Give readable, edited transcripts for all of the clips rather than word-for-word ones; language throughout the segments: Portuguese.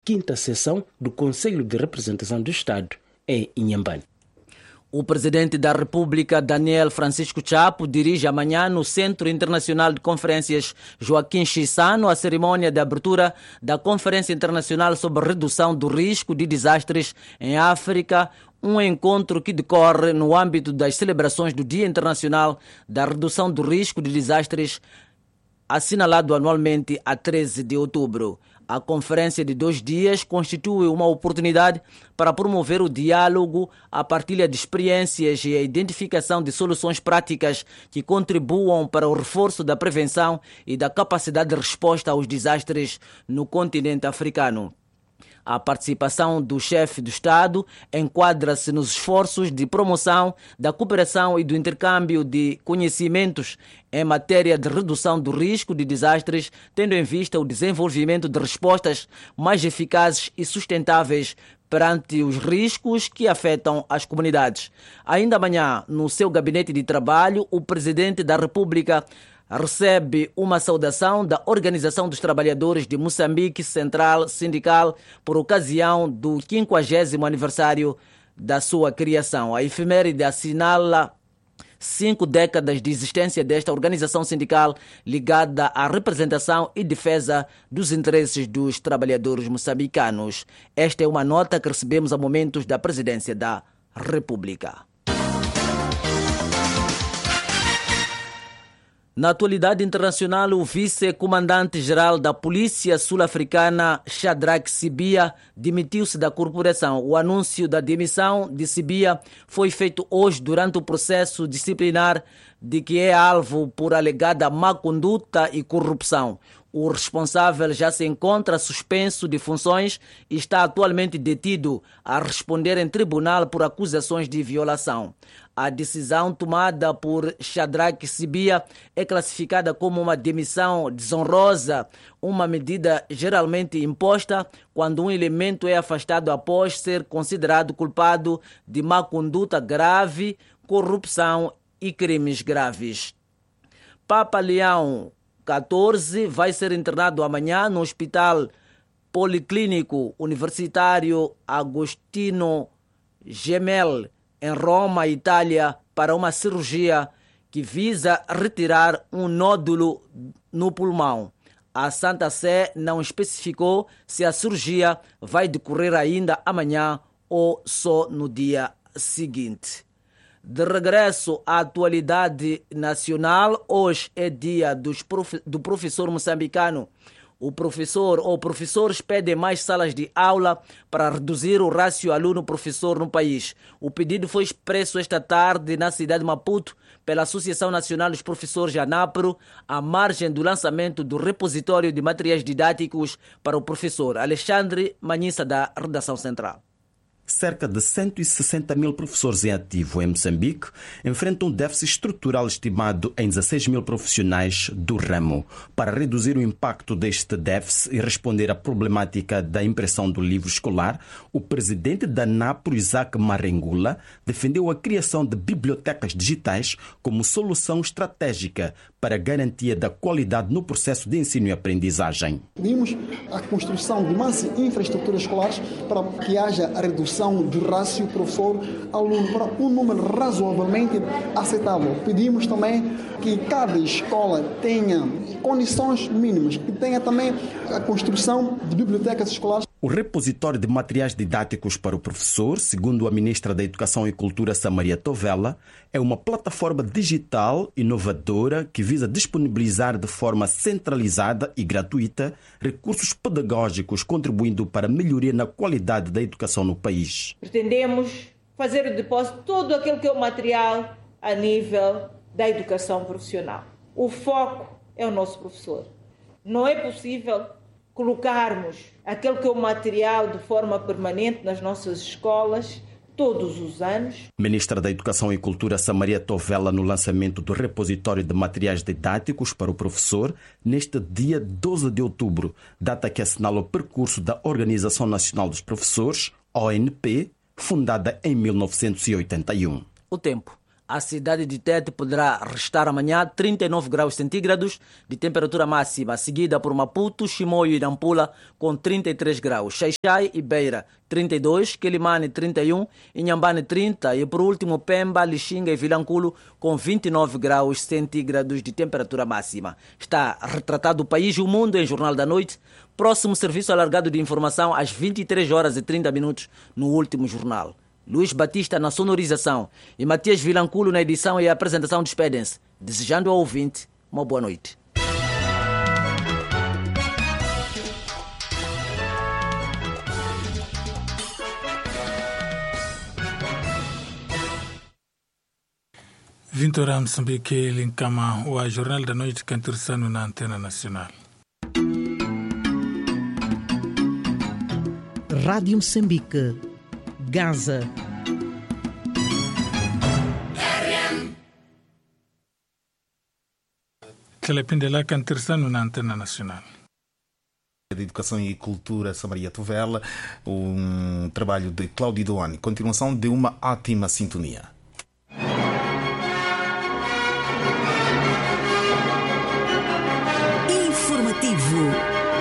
5ª sessão do Conselho de Representação do Estado em Inhambane. O presidente da República, Daniel Francisco Chapo, dirige amanhã no Centro Internacional de Conferências Joaquim Chissano a cerimônia de abertura da Conferência Internacional sobre Redução do Risco de Desastres em África, um encontro que decorre no âmbito das celebrações do Dia Internacional da Redução do Risco de Desastres, assinalado anualmente a 13 de outubro. A conferência de 2 dias constitui uma oportunidade para promover o diálogo, a partilha de experiências e a identificação de soluções práticas que contribuam para o reforço da prevenção e da capacidade de resposta aos desastres no continente africano. A participação do chefe do Estado enquadra-se nos esforços de promoção da cooperação e do intercâmbio de conhecimentos em matéria de redução do risco de desastres, tendo em vista o desenvolvimento de respostas mais eficazes e sustentáveis perante os riscos que afetam as comunidades. Ainda amanhã, no seu gabinete de trabalho, o presidente da República recebe uma saudação da Organização dos Trabalhadores de Moçambique Central Sindical por ocasião do 50º aniversário da sua criação. A efeméride assinala 5 décadas de existência desta organização sindical ligada à representação e defesa dos interesses dos trabalhadores moçambicanos. Esta é uma nota que recebemos a momentos da presidência da República. Na atualidade internacional, o vice-comandante-geral da Polícia Sul-Africana, Shadrack Sibia, demitiu-se da corporação. O anúncio da demissão de Sibia foi feito hoje durante o processo disciplinar de que é alvo por alegada má conduta e corrupção. O responsável já se encontra suspenso de funções e está atualmente detido a responder em tribunal por acusações de violação. A decisão tomada por Shadrack Sibia é classificada como uma demissão desonrosa, uma medida geralmente imposta quando um elemento é afastado após ser considerado culpado de má conduta grave, corrupção e crimes graves. Papa Leão XIV vai ser internado amanhã no Hospital Policlínico Universitário Agostino Gemelli, em Roma, Itália, para uma cirurgia que visa retirar um nódulo no pulmão. A Santa Sé não especificou se a cirurgia vai decorrer ainda amanhã ou só no dia seguinte. De regresso à atualidade nacional, hoje é dia do professor moçambicano. O professor ou professores pedem mais salas de aula para reduzir o rácio aluno-professor no país. O pedido foi expresso esta tarde na cidade de Maputo pela Associação Nacional dos Professores ANAPRO, à margem do lançamento do repositório de materiais didáticos para o professor. Alexandre Manhissa, da Redação Central. Cerca de 160 mil professores em ativo em Moçambique enfrentam um déficit estrutural estimado em 16 mil profissionais do ramo. Para reduzir o impacto deste déficit e responder à problemática da impressão do livro escolar, o presidente da ANAPRO, Isaac Marengula, defendeu a criação de bibliotecas digitais como solução estratégica para a garantia da qualidade no processo de ensino e aprendizagem. Pedimos a construção de mais infraestruturas escolares para que haja a redução do rácio professor-aluno para um número razoavelmente aceitável. Pedimos também que cada escola tenha condições mínimas e tenha também a construção de bibliotecas escolares. O repositório de materiais didáticos para o professor, segundo a ministra da Educação e Cultura, Samaria Tovela, é uma plataforma digital inovadora que visa disponibilizar de forma centralizada e gratuita recursos pedagógicos, contribuindo para a melhoria na qualidade da educação no país. Pretendemos fazer o depósito de todo aquilo que é o material a nível da educação profissional. O foco é o nosso professor. Não é possível colocarmos aquele que é o material de forma permanente nas nossas escolas todos os anos. Ministra da Educação e Cultura, Samaria Tovela, no lançamento do repositório de materiais didáticos para o professor, neste dia 12 de outubro, data que assinala o percurso da Organização Nacional dos Professores, ONP, fundada em 1981. O tempo. A cidade de Tete poderá restar amanhã 39 graus centígrados de temperatura máxima, seguida por Maputo, Chimoio e Nampula com 33 graus, Xai-Xai e Beira 32, Quelimane 31, Inhambane 30 e por último Pemba, Lixinga e Vilanculo com 29 graus centígrados de temperatura máxima. Está retratado o país e o mundo em Jornal da Noite. Próximo serviço alargado de informação às 23 horas e 30 minutos no último jornal. Luís Batista na sonorização e Matias Vilanculo na edição e apresentação despedem-se, desejando ao ouvinte uma boa noite. Vintora Moçambique, Linkama, o Jornal da Noite cantursano na Antena Nacional. Rádio Moçambique, Gaza. Telepindela cantursano na Antena Nacional. De Educação e Cultura, Samaria Tovela, trabalho de Cláudio Doane, continuação de uma ótima sintonia. Informativo.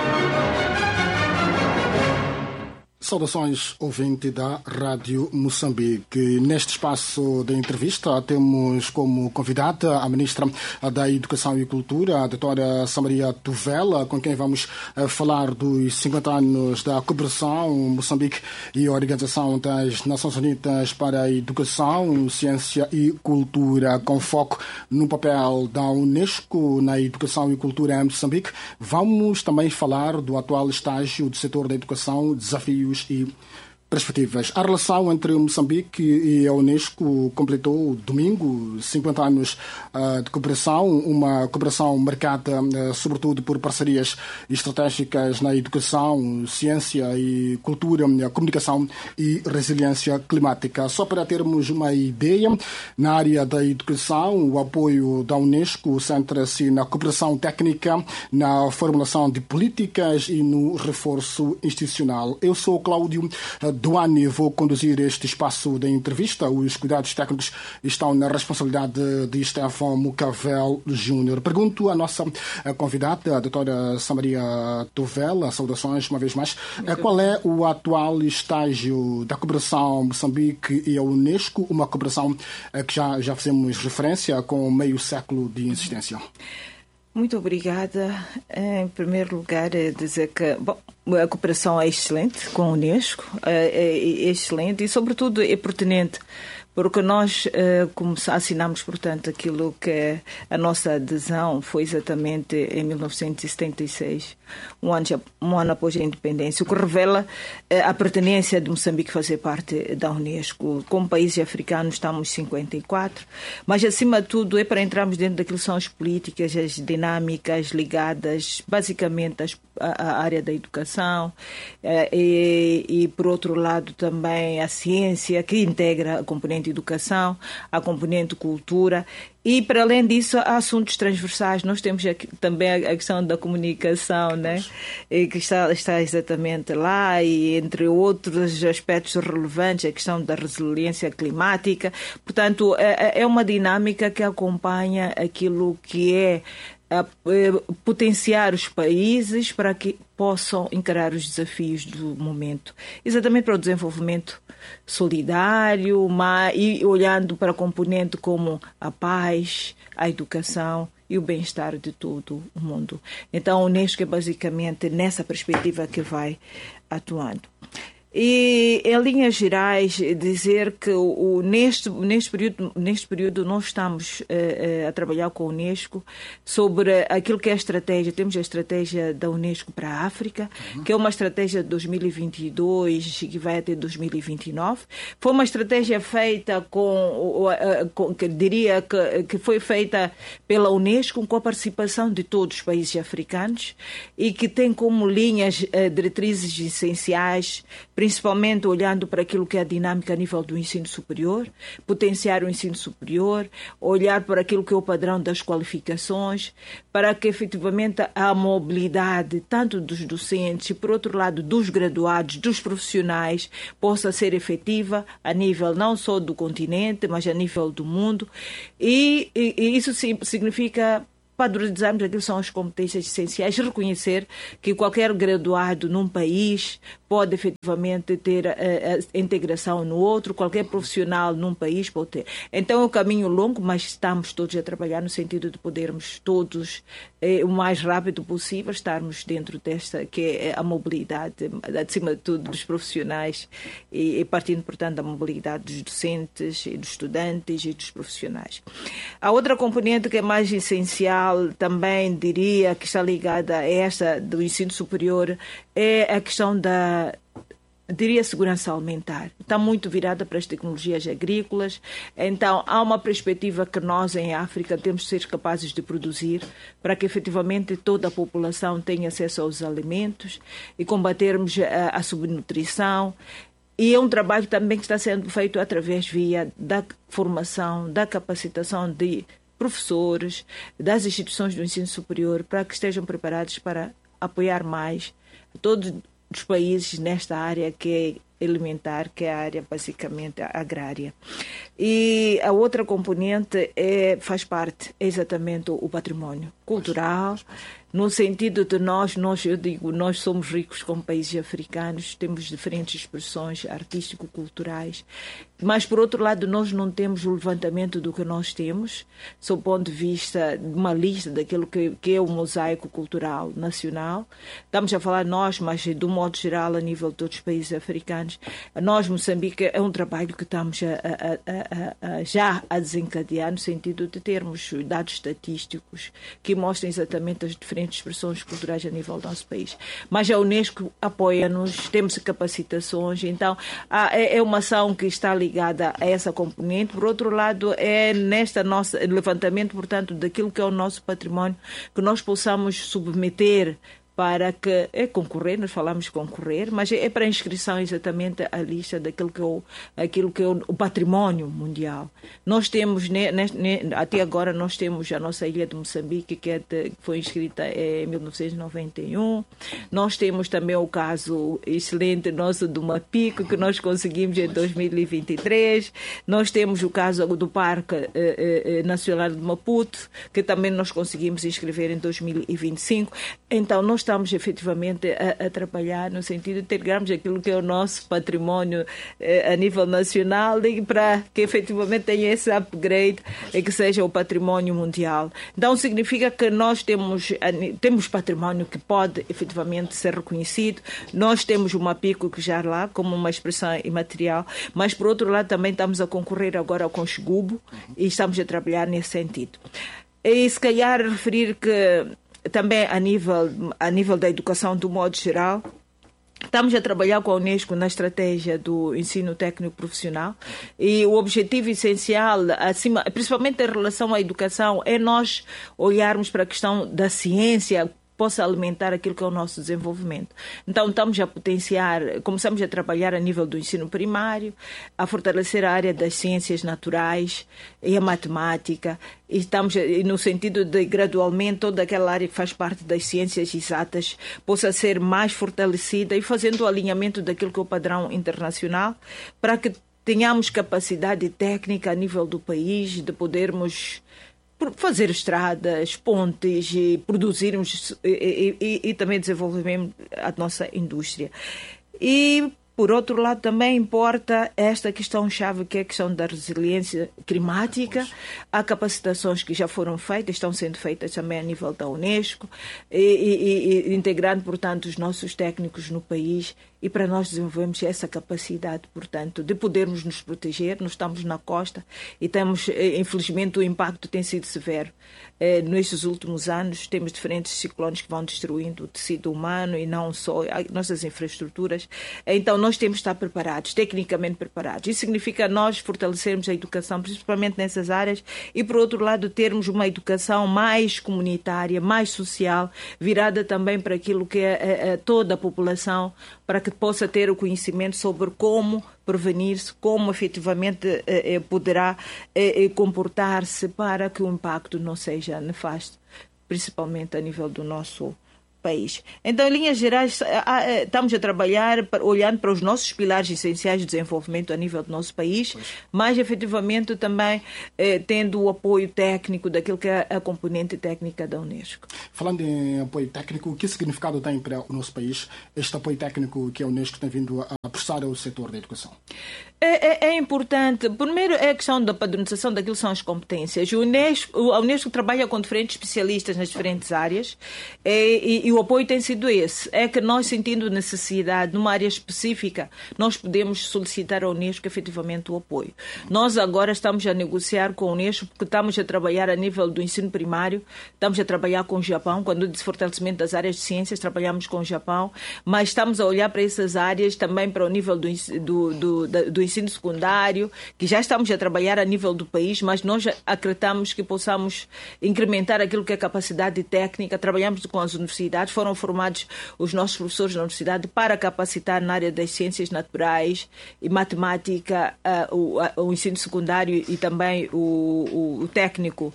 Saudações, ouvinte da Rádio Moçambique. Neste espaço de entrevista temos como convidada a Ministra da Educação e Cultura, a doutora Samaria Tovela, com quem vamos falar dos 50 anos da cooperação Moçambique e a Organização das Nações Unidas para a Educação, Ciência e Cultura, com foco no papel da Unesco na educação e cultura em Moçambique. Vamos também falar do atual estágio do setor da educação, desafios e perspectivas. A relação entre Moçambique e a Unesco completou domingo 50 anos de cooperação, uma cooperação marcada sobretudo por parcerias estratégicas na educação, ciência e cultura, comunicação e resiliência climática. Só para termos uma ideia, na área da educação, o apoio da Unesco centra-se na cooperação técnica, na formulação de políticas e no reforço institucional. Eu sou Cláudio Doane, vou conduzir este espaço de entrevista. Os cuidados técnicos estão na responsabilidade de Estevão Mucavel Júnior. Pergunto à nossa convidada, a doutora Samaria Tovela, saudações uma vez mais, qual é o atual estágio da cooperação Moçambique e a Unesco, uma cooperação que já fizemos referência com meio século de existência? Muito obrigada. Em primeiro lugar, dizer que a cooperação é excelente com a Unesco, é excelente e, sobretudo, é pertinente, porque nós assinamos, portanto, aquilo que a nossa adesão foi exatamente em 1976, um ano após a independência, o que revela a pertinência de Moçambique fazer parte da Unesco. Como países africanos estamos 54, mas, acima de tudo, é para entrarmos dentro daquilo que são as políticas, as dinâmicas ligadas, basicamente, à área da educação e, por outro lado, também a ciência, que integra a componente educação, a componente cultura. E, para além disso, há assuntos transversais. Nós temos aqui também a questão da comunicação, né? Que está exatamente lá, e entre outros aspectos relevantes, a questão da resiliência climática. Portanto, é uma dinâmica que acompanha aquilo que é potenciar os países para que possam encarar os desafios do momento, exatamente para o desenvolvimento solidário, e olhando para a componente como a paz, a educação e o bem-estar de todo o mundo. Então, a Unesco é basicamente nessa perspectiva que vai atuando. E, em linhas gerais, dizer que neste período nós estamos a trabalhar com a Unesco sobre aquilo que é a estratégia. Temos a estratégia da Unesco para a África, que é uma estratégia de 2022 que vai até 2029. Foi uma estratégia feita que diria que foi feita pela Unesco com a participação de todos os países africanos e que tem como linhas diretrizes essenciais principalmente olhando para aquilo que é a dinâmica a nível do ensino superior, potenciar o ensino superior, olhar para aquilo que é o padrão das qualificações, para que efetivamente a mobilidade, tanto dos docentes e, por outro lado, dos graduados, dos profissionais, possa ser efetiva a nível não só do continente, mas a nível do mundo. E isso significa padronizarmos aquilo que são as competências essenciais, reconhecer que qualquer graduado num país pode efetivamente ter a integração no outro, qualquer profissional num país pode ter. Então é um caminho longo, mas estamos todos a trabalhar no sentido de podermos todos, o mais rápido possível, estarmos dentro desta, que é a mobilidade, acima de tudo, dos profissionais e partindo, portanto, da mobilidade dos docentes, e dos estudantes e dos profissionais. A outra componente que é mais essencial, também diria que está ligada a esta do ensino superior, é a questão da, diria, segurança alimentar. Está muito virada para as tecnologias agrícolas, então há uma perspectiva que nós em África temos de ser capazes de produzir para que efetivamente toda a população tenha acesso aos alimentos e combatermos a subnutrição. E é um trabalho também que está sendo feito através da formação, da capacitação de professores, das instituições do ensino superior, para que estejam preparados para apoiar mais todos os países nesta área que é alimentar, que é a área basicamente agrária. E a outra componente faz parte exatamente o património cultural, no sentido de nós somos ricos como países africanos, temos diferentes expressões artístico-culturais, mas por outro lado nós não temos o levantamento do que nós temos, sob o ponto de vista de uma lista daquilo que é o mosaico cultural nacional. Estamos a falar nós, mas de um modo geral a nível de todos os países africanos. Nós, Moçambique, é um trabalho que estamos já a desencadear no sentido de termos dados estatísticos que mostrem exatamente as diferentes expressões culturais a nível do nosso país. Mas a Unesco apoia-nos, temos capacitações, então é uma ação que está ligada a essa componente. Por outro lado, é nesta nossa levantamento, portanto, daquilo que é o nosso património, que nós possamos submeter para que concorrer, nós falamos concorrer, mas é para inscrição exatamente a lista daquilo que é o património mundial. Nós temos, até agora, nós temos a nossa ilha de Moçambique, que foi inscrita em 1991. Nós temos também o caso excelente nosso do Mapico, que nós conseguimos em 2023. Nós temos o caso do Parque Nacional de Maputo, que também nós conseguimos inscrever em 2025. Então, nós estamos efetivamente a trabalhar no sentido de integrarmos aquilo que é o nosso património a nível nacional e para que efetivamente tenha esse upgrade e que seja o património mundial. Então significa que nós temos património que pode efetivamente ser reconhecido. Nós temos o Mapico que já lá como uma expressão imaterial, mas por outro lado também estamos a concorrer agora com o Xigubo e estamos a trabalhar nesse sentido. E se calhar referir que também a nível da educação do modo geral, estamos a trabalhar com a Unesco na estratégia do ensino técnico profissional e o objetivo essencial, principalmente em relação à educação, é nós olharmos para a questão da ciência possa alimentar aquilo que é o nosso desenvolvimento. Então, estamos a potenciar, começamos a trabalhar a nível do ensino primário, a fortalecer a área das ciências naturais e a matemática, e estamos no sentido de, gradualmente, toda aquela área que faz parte das ciências exatas possa ser mais fortalecida e fazendo o alinhamento daquilo que é o padrão internacional, para que tenhamos capacidade técnica a nível do país de podermos fazer estradas, pontes e produzirmos e também desenvolvermos a nossa indústria. E, por outro lado, também importa esta questão-chave, que é a questão da resiliência climática. Há capacitações que já foram feitas, estão sendo feitas também a nível da Unesco, e integrando, portanto, os nossos técnicos no país, e para nós desenvolvermos essa capacidade, portanto, de podermos nos proteger. Nós estamos na costa e temos, infelizmente, o impacto tem sido severo. Nestes últimos anos, temos diferentes ciclones que vão destruindo o tecido humano e não só nossas infraestruturas. Então, nós temos de estar preparados, tecnicamente preparados. Isso significa nós fortalecermos a educação, principalmente nessas áreas, e, por outro lado, termos uma educação mais comunitária, mais social, virada também para aquilo que é toda a população, para que que possa ter o conhecimento sobre como prevenir-se, como efetivamente poderá comportar-se para que o impacto não seja nefasto, principalmente a nível do nosso país. Então, em linhas gerais, estamos a trabalhar olhando para os nossos pilares essenciais de desenvolvimento a nível do nosso país, mas efetivamente também tendo o apoio técnico daquilo que é a componente técnica da Unesco. Falando em apoio técnico, que significado tem para o nosso país este apoio técnico que a Unesco tem vindo a prestar ao setor da educação? É importante. Primeiro é a questão da padronização daquilo que são as competências. A Unesco trabalha com diferentes especialistas nas diferentes áreas e o apoio tem sido esse. É que nós, sentindo necessidade numa área específica, nós podemos solicitar à Unesco efetivamente o apoio. Nós agora estamos a negociar com a Unesco porque estamos a trabalhar a nível do ensino primário, estamos a trabalhar com o Japão. Quando diz fortalecimento das áreas de ciências, trabalhamos com o Japão, mas estamos a olhar para essas áreas também para o nível do ensino secundário, que já estamos a trabalhar a nível do país, mas nós acreditamos que possamos incrementar aquilo que é capacidade técnica. Trabalhamos com as universidades, foram formados os nossos professores na universidade para capacitar na área das ciências naturais e matemática, o ensino secundário e também o técnico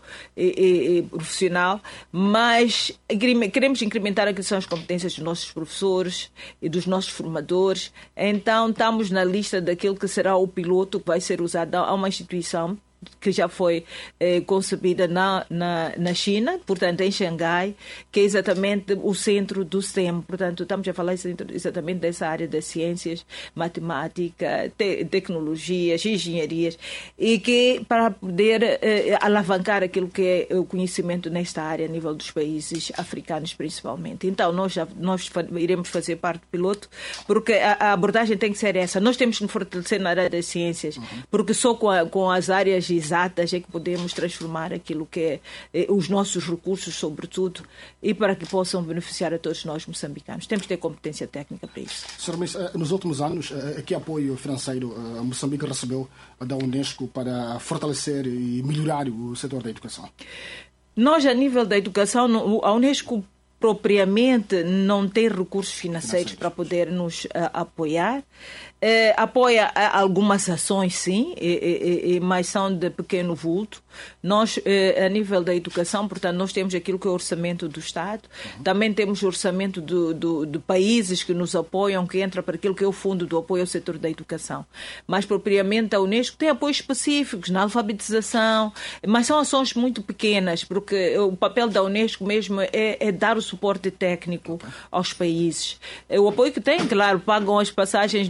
e profissional, mas queremos incrementar aquilo que são as competências dos nossos professores e dos nossos formadores. Então estamos na lista daquilo que será o piloto que vai ser usado a uma instituição que já foi concebida na China, portanto em Xangai, que é exatamente o centro do STEM. Portanto, estamos a falar exatamente dessa área das ciências, matemática, tecnologias, engenharias, e que para poder alavancar aquilo que é o conhecimento nesta área a nível dos países africanos principalmente. Então, nós iremos fazer parte do piloto, porque a abordagem tem que ser essa. Nós temos que nos fortalecer na área das ciências, porque só com as áreas exatas é que podemos transformar aquilo que é os nossos recursos, sobretudo, e para que possam beneficiar a todos nós moçambicanos. Temos que ter competência técnica para isso. Sr. Ministro, nos últimos anos, que apoio financeiro a Moçambique recebeu da Unesco para fortalecer e melhorar o setor da educação? Nós, a nível da educação, a Unesco propriamente não tem recursos financeiros para poder nos apoiar. Apoia algumas ações, sim, mas são de pequeno vulto. Nós, a nível da educação, portanto, nós temos aquilo que é o orçamento do Estado, também temos o orçamento de países que nos apoiam, que entra para aquilo que é o fundo do apoio ao setor da educação. Mas, propriamente, a Unesco tem apoios específicos na alfabetização, mas são ações muito pequenas, porque o papel da Unesco mesmo é dar o suporte técnico aos países. O apoio que tem, claro, pagam as passagens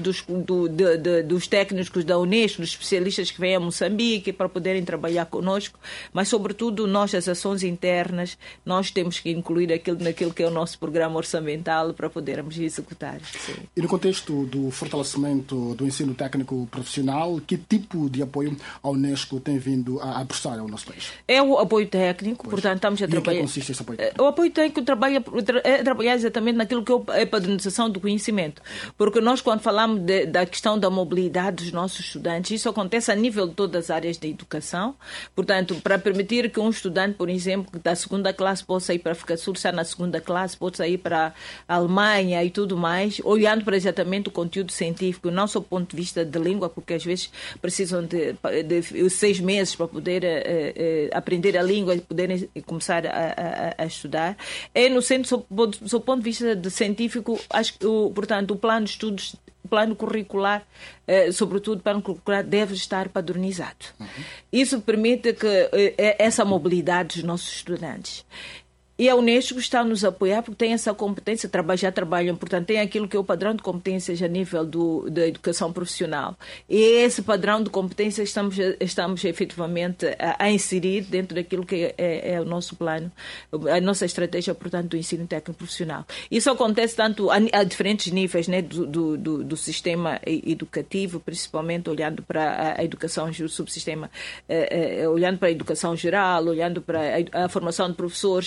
dos técnicos da Unesco, dos especialistas que vêm a Moçambique para poderem trabalhar conosco, mas sobretudo nós, as ações internas, nós temos que incluir naquilo que é o nosso programa orçamental para podermos executar. Sim. E no contexto do fortalecimento do ensino técnico profissional, que tipo de apoio a Unesco tem vindo a prestar ao nosso país? É o apoio técnico, portanto estamos a trabalhar... E em que consiste esse apoio técnico? O apoio técnico é trabalhar exatamente naquilo que é a padronização do conhecimento, porque nós, quando falamos da questão da mobilidade dos nossos estudantes, isso acontece a nível de todas as áreas da educação. Portanto, para permitir que um estudante, por exemplo, da segunda classe possa ir para a África do Sul, estar na segunda classe, possa ir para a Alemanha e tudo mais, olhando para exatamente o conteúdo científico, não só do ponto de vista de língua, porque às vezes precisam de 6 meses para poder aprender a língua e poderem começar a estudar. É no centro, do ponto de vista de científico, acho que, portanto, o plano de estudos, plano curricular, sobretudo o plano curricular, deve estar padronizado. Isso permite que essa mobilidade dos nossos estudantes. E a Unesco está a nos apoiar porque tem essa competência, já trabalham, portanto, tem aquilo que é o padrão de competências a nível da educação profissional. E esse padrão de competências estamos efetivamente a inserir dentro daquilo que é o nosso plano, a nossa estratégia, portanto, do ensino técnico profissional. Isso acontece tanto a diferentes níveis, né, do sistema educativo, principalmente olhando para a educação, o subsistema, olhando para a educação geral, olhando para a formação de professores.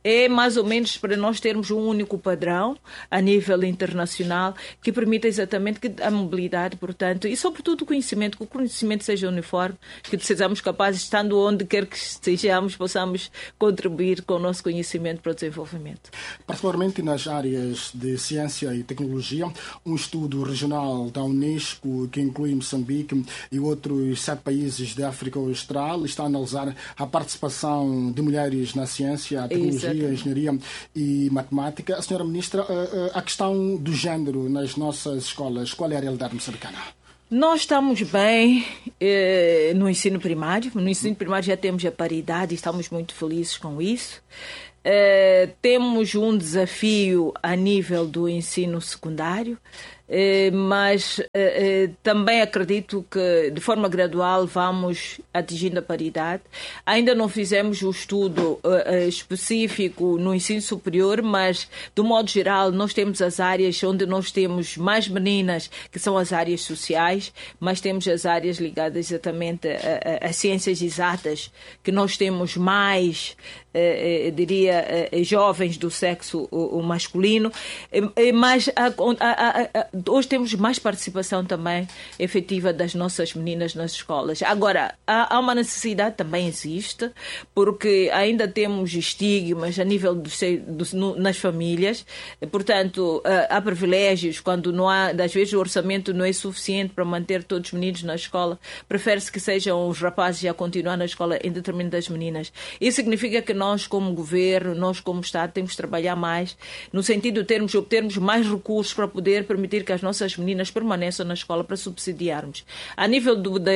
é mais ou menos para nós termos um único padrão a nível internacional que permita exatamente que a mobilidade, portanto, e sobretudo o conhecimento, que o conhecimento seja uniforme, que sejamos capazes, estando onde quer que estejamos, possamos contribuir com o nosso conhecimento para o desenvolvimento. Particularmente nas áreas de ciência e tecnologia, um estudo regional da Unesco, que inclui Moçambique e outros 7 países da África Austral, está a analisar a participação de mulheres na ciência, a tecnologia, a engenharia e matemática. A senhora Ministra, a questão do género nas nossas escolas, qual é a realidade moçambicana? Nós estamos bem no ensino primário. No ensino primário já temos a paridade e estamos muito felizes com isso. Temos um desafio a nível do ensino secundário, mas também acredito que de forma gradual vamos atingindo a paridade. Ainda não fizemos o estudo específico no ensino superior, mas do modo geral nós temos as áreas onde nós temos mais meninas, que são as áreas sociais, mas temos as áreas ligadas exatamente às ciências exatas, que nós temos mais, diria, jovens do sexo masculino, mas hoje temos mais participação também efetiva das nossas meninas nas escolas. Agora, há uma necessidade, também existe, porque ainda temos estigmas a nível nas famílias, portanto, há privilégios quando não há, às vezes o orçamento não é suficiente para manter todos os meninos na escola, prefere-se que sejam os rapazes a continuar na escola em detrimento das meninas. Isso significa que nós, como governo, nós como Estado, temos que trabalhar mais no sentido de obtermos mais recursos para poder permitir que as nossas meninas permaneçam na escola, para subsidiarmos. A nível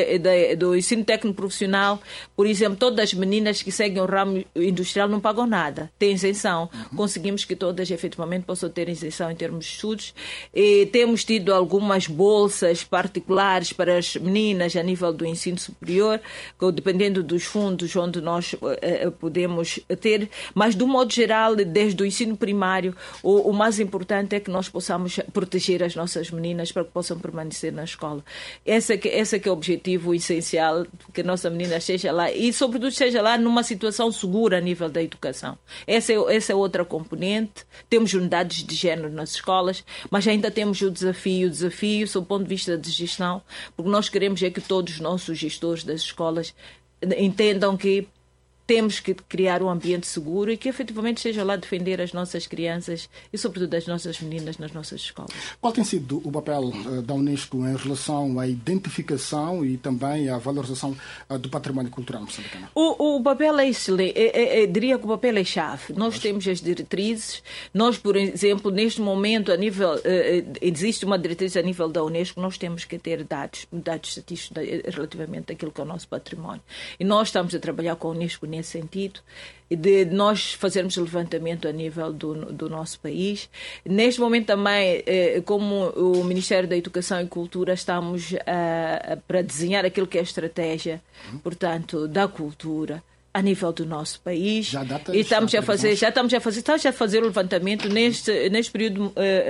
do ensino técnico profissional, por exemplo, todas as meninas que seguem o ramo industrial não pagam nada, têm isenção. Conseguimos que todas efetivamente possam ter isenção em termos de estudos. E temos tido algumas bolsas particulares para as meninas a nível do ensino superior, dependendo dos fundos onde nós podemos ter, mas do modo geral, desde o ensino primário, o mais importante é que nós possamos proteger as nossas meninas para que possam permanecer na escola. Esse que é o objetivo essencial, que a nossa menina esteja lá e, sobretudo, esteja lá numa situação segura a nível da educação. Essa é outra componente. Temos unidades de género nas escolas, mas ainda temos o desafio sob o ponto de vista de gestão, porque nós queremos é que todos os nossos gestores das escolas entendam que temos que criar um ambiente seguro e que efetivamente esteja lá a defender as nossas crianças e sobretudo as nossas meninas nas nossas escolas. Qual tem sido o papel da Unesco em relação à identificação e também à valorização do património cultural moçambicano? O papel é excelente, diria que o papel é chave. Nós temos as diretrizes, nós, por exemplo, neste momento, a nível, existe uma diretriz a nível da Unesco, nós temos que ter dados estatísticos relativamente àquilo que é o nosso património. E nós estamos a trabalhar com a Unesco nesse sentido, de nós fazermos levantamento a nível do nosso país. Neste momento também, como o Ministério da Educação e Cultura, estamos para desenhar aquilo que é a estratégia, portanto, da cultura a nível do nosso país. Estamos a fazer o levantamento neste período.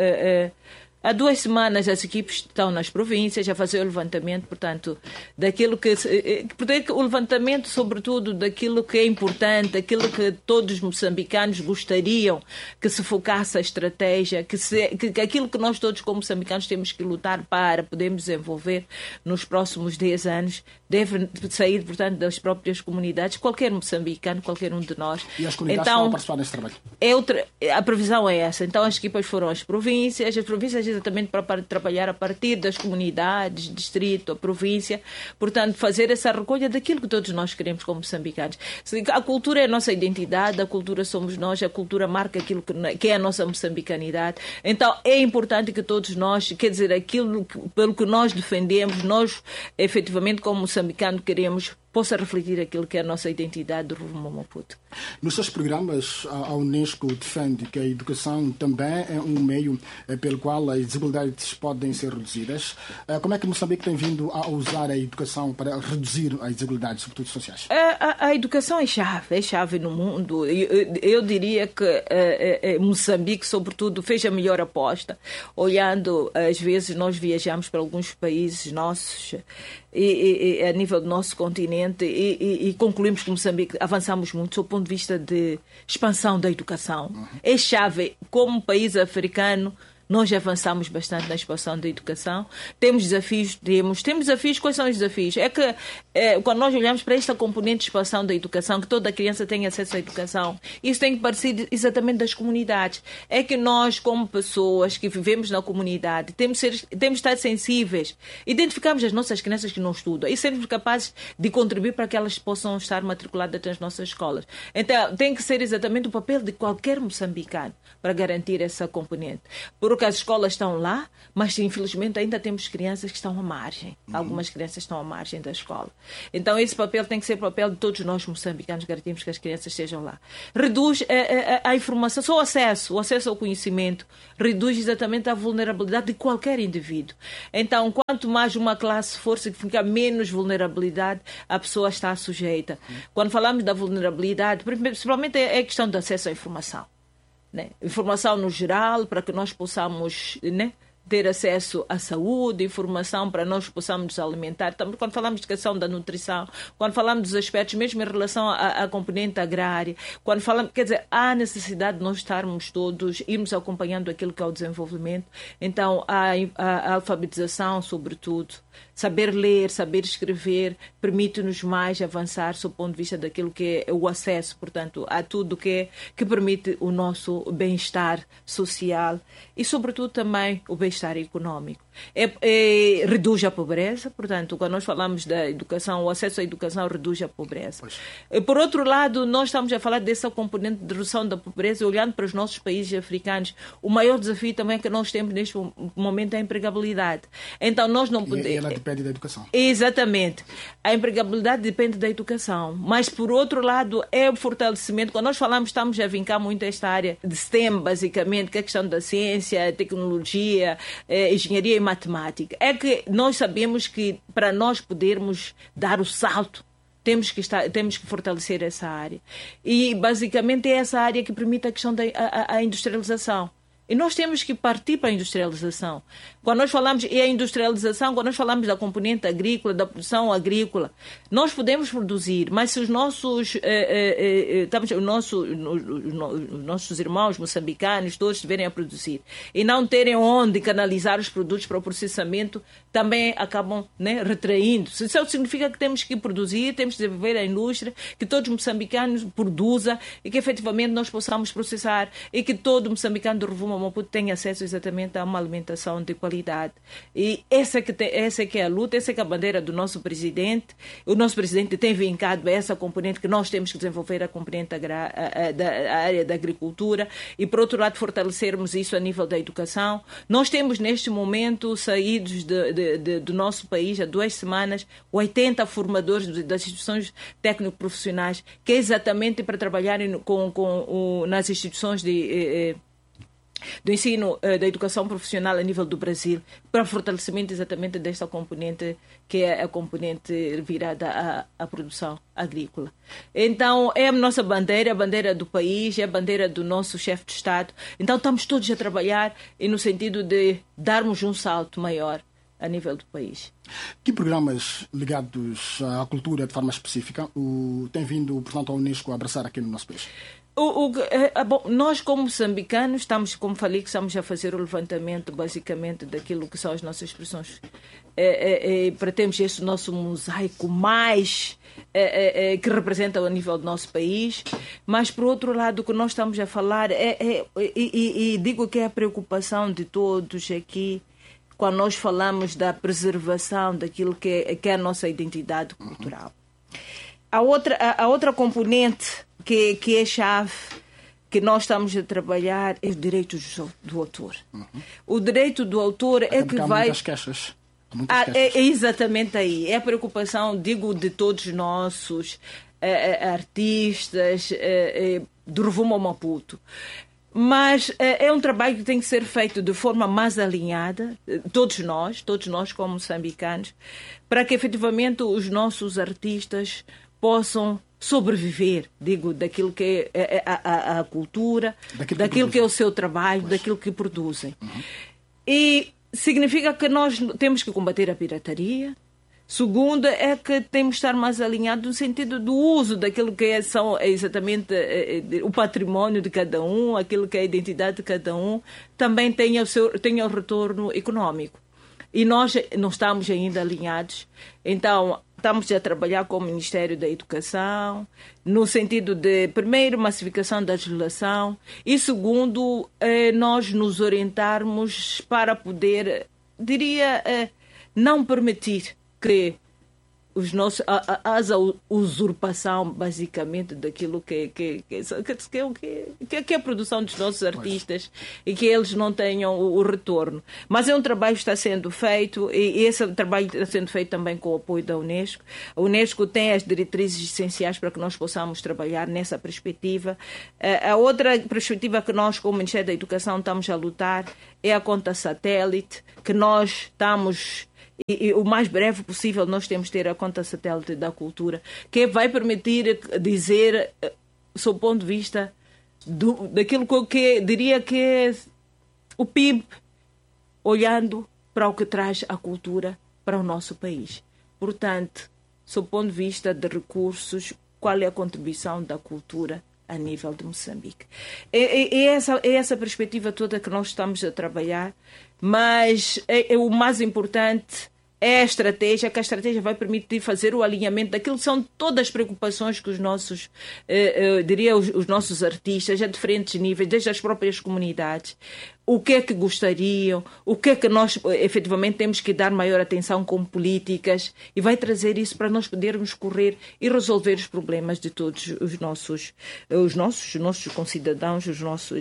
Há 2 semanas as equipes estão nas províncias a fazer o levantamento, portanto, daquilo que o levantamento, sobretudo, daquilo que é importante, aquilo que todos os moçambicanos gostariam que se focasse a estratégia, que aquilo que nós todos como moçambicanos temos que lutar para podermos desenvolver nos próximos 10 anos, deve sair, portanto, das próprias comunidades, qualquer moçambicano, qualquer um de nós. E as comunidades estão a participar nesse trabalho? A previsão é essa. Então as equipas foram às províncias exatamente para trabalhar a partir das comunidades, distrito, a província, portanto, fazer essa recolha daquilo que todos nós queremos como moçambicanos. A cultura é a nossa identidade, a cultura somos nós, a cultura marca aquilo que é a nossa moçambicanidade. Então, é importante que todos nós, quer dizer, aquilo pelo que nós defendemos, nós, efetivamente, como moçambicano, queremos possa refletir aquilo que é a nossa identidade do rumo Maputo. Nos seus programas, a Unesco defende que a educação também é um meio pelo qual as desigualdades podem ser reduzidas. Como é que Moçambique tem vindo a usar a educação para reduzir as desigualdades, sobretudo sociais? A educação é chave no mundo. Eu diria que Moçambique, sobretudo, fez a melhor aposta. Olhando, às vezes, nós viajamos para alguns países nossos e a nível do nosso continente, exatamente, e concluímos que Moçambique avançamos muito do ponto de vista de expansão da educação. É chave, como país africano, nós já avançamos bastante na expansão da educação. Temos desafios, Quais são os desafios? É que quando nós olhamos para esta componente de expansão da educação, que toda criança tenha acesso à educação, isso tem que partir exatamente das comunidades. É que nós, como pessoas que vivemos na comunidade, temos de estar sensíveis, identificarmos as nossas crianças que não estudam e sermos capazes de contribuir para que elas possam estar matriculadas nas nossas escolas. Então, tem que ser exatamente o papel de qualquer moçambicano para garantir essa componente. Porque as escolas estão lá, mas infelizmente ainda temos crianças que estão à margem. Algumas crianças estão à margem da escola. Então esse papel tem que ser o papel de todos nós moçambicanos, garantimos que as crianças estejam lá. Reduz a informação, só o acesso ao conhecimento, reduz exatamente a vulnerabilidade de qualquer indivíduo. Então, quanto mais uma classe for, significa menos vulnerabilidade a pessoa está sujeita. Quando falamos da vulnerabilidade, principalmente é a questão do acesso à informação. Né? Informação no geral, para que nós possamos, né, ter acesso à saúde, informação para nós possamos nos alimentar. Também, quando falamos de questão da nutrição, quando falamos dos aspectos, mesmo em relação à componente agrária, quando falamos, quer dizer, há necessidade de nós estarmos todos, irmos acompanhando aquilo que é o desenvolvimento. Então, a alfabetização, sobretudo, saber ler, saber escrever, permite-nos mais avançar sob o ponto de vista daquilo que é o acesso, portanto, a tudo que permite o nosso bem-estar social e, sobretudo, também o bem-estar econômico. Reduz a pobreza, portanto, quando nós falamos da educação, o acesso à educação reduz a pobreza. Por outro lado, nós estamos a falar dessa componente de redução da pobreza, olhando para os nossos países africanos, o maior desafio também que nós temos neste momento é a empregabilidade. Então, nós não podemos... Ela depende da educação. Exatamente. A empregabilidade depende da educação. Mas, por outro lado, é o fortalecimento. Quando nós falamos, estamos a vincar muito esta área de STEM, basicamente, que é a questão da ciência, tecnologia, engenharia e matemática. É que nós sabemos que, para nós podermos dar o salto, temos que fortalecer essa área. E, basicamente, é essa área que permite a questão da industrialização. E nós temos que partir para a industrialização. Quando nós falamos em industrialização, quando nós falamos da componente agrícola, da produção agrícola, nós podemos produzir, mas se os nossos irmãos moçambicanos todos estiverem a produzir e não terem onde canalizar os produtos para o processamento, também acabam, né, retraindo. Isso significa que temos que produzir, temos que desenvolver a indústria, que todos os moçambicanos produzam e que efetivamente nós possamos processar e que todo moçambicano do Rovuma Maputo tenha acesso exatamente a uma alimentação de qualidade. E essa que é a luta, essa que é a bandeira do nosso presidente. O nosso presidente tem vincado essa componente que nós temos que desenvolver, a componente da área da agricultura e, por outro lado, fortalecermos isso a nível da educação. Nós temos, neste momento, saídos do nosso país, há 2 semanas, 80 formadores das instituições técnico-profissionais, que é exatamente para trabalharem nas instituições do ensino, da educação profissional a nível do Brasil, para fortalecimento exatamente desta componente, que é a componente virada à produção agrícola. Então, é a nossa bandeira, a bandeira do país, é a bandeira do nosso chefe de Estado. Então, estamos todos a trabalhar e no sentido de darmos um salto maior a nível do país. Que programas ligados à cultura de forma específica tem vindo, portanto, a Unesco a abraçar aqui no nosso país? Bom, nós, como moçambicanos, estamos, como falei, que estamos a fazer o levantamento, basicamente, daquilo que são as nossas expressões. Para termos este nosso mosaico mais que representa a nível do nosso país. Mas, por outro lado, o que nós estamos a falar e digo que é a preocupação de todos aqui, quando nós falamos da preservação daquilo que é a nossa identidade cultural. A outra componente que é chave, que nós estamos a trabalhar, é o direito do autor. O direito do autor é que vai... Muitas queixas. É exatamente aí. É a preocupação, digo, de todos os nossos artistas do Rovuma Maputo. Mas é um trabalho que tem que ser feito de forma mais alinhada, todos nós como moçambicanos, para que efetivamente os nossos artistas possam sobreviver, digo, daquilo que é a cultura, daquilo que é o seu trabalho, daquilo que produzem. E significa que nós temos que combater a pirataria, Segundo, é que temos de estar mais alinhados no sentido do uso daquilo que são exatamente o património de cada um, aquilo que é a identidade de cada um, também tenha o retorno econômico. E nós não estamos ainda alinhados, então estamos a trabalhar com o Ministério da Educação, no sentido de, primeiro, massificação da legislação e, segundo, nós nos orientarmos para poder, não permitir que a usurpação, basicamente, daquilo que é a produção dos nossos artistas e que eles não tenham o retorno. Mas é um trabalho que está sendo feito e esse trabalho está sendo feito também com o apoio da Unesco. A Unesco tem as diretrizes essenciais para que nós possamos trabalhar nessa perspectiva. A outra perspectiva que nós, como Ministério da Educação, estamos a lutar é a conta satélite, que nós estamos... E o mais breve possível nós temos de ter a conta satélite da cultura, que vai permitir dizer, sob o ponto de vista daquilo que diria que é o PIB, olhando para o que traz a cultura para o nosso país. Portanto, sob o ponto de vista de recursos, qual é a contribuição da cultura a nível de Moçambique? É essa perspectiva toda que nós estamos a trabalhar, mas o mais importante é a estratégia, que a estratégia vai permitir fazer o alinhamento daquilo que são todas as preocupações que os nossos, os nossos artistas, a diferentes níveis, desde as próprias comunidades, o que é que gostariam, o que é que nós efetivamente temos que dar maior atenção como políticas, e vai trazer isso para nós podermos correr e resolver os problemas de todos os nossos concidadãos,